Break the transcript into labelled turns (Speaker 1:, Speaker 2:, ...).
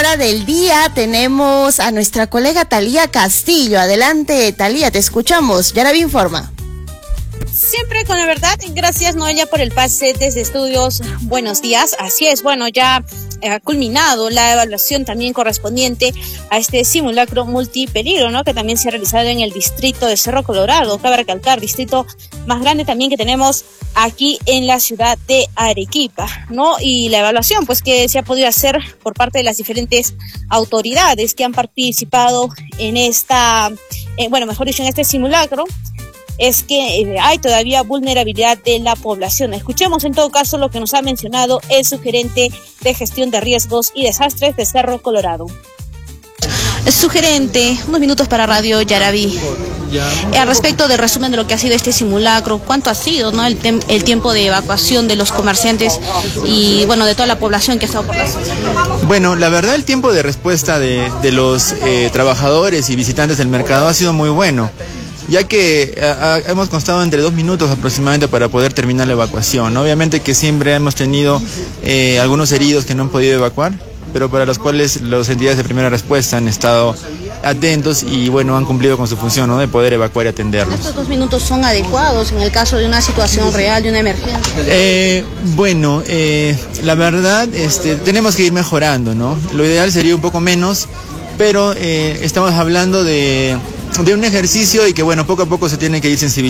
Speaker 1: hora del día tenemos a nuestra colega Talía Castillo. Adelante, Talía, te escuchamos. Yaraví informa.
Speaker 2: Siempre con la verdad, gracias Noelia por el pase desde estudios. Buenos días, así es, bueno, ya ha culminado la evaluación también correspondiente a este simulacro multipeligro, ¿no? Que también se ha realizado en el distrito de Cerro Colorado, cabe recalcar, distrito más grande también que tenemos aquí en la ciudad de Arequipa, ¿no? Y la evaluación, pues, que se ha podido hacer por parte de las diferentes autoridades que han participado en esta, mejor dicho, en este simulacro, es que hay todavía vulnerabilidad de la población. Escuchemos en todo caso lo que nos ha mencionado el sugerente de gestión de riesgos y desastres de Cerro Colorado. Sugerente, unos minutos para Radio Yaraví. Al respecto del resumen de lo que ha sido este simulacro, ¿cuánto ha sido, ¿no? el tiempo de evacuación de los comerciantes y de toda la población que ha estado por la zona?
Speaker 3: Bueno, la verdad el tiempo de respuesta de los trabajadores y visitantes del mercado ha sido muy bueno, ya que hemos constado entre 2 minutos aproximadamente para poder terminar la evacuación. Obviamente que siempre hemos tenido algunos heridos que no han podido evacuar, pero para los cuales las entidades de primera respuesta han estado atentos y han cumplido con su función, ¿no? De poder evacuar y atenderlos.
Speaker 2: ¿Estos 2 minutos son adecuados en el caso de una situación real, de una emergencia?
Speaker 3: La verdad, tenemos que ir mejorando, ¿no? Lo ideal sería un poco menos, pero estamos hablando de un ejercicio y que poco a poco se tiene que ir sensibilizando.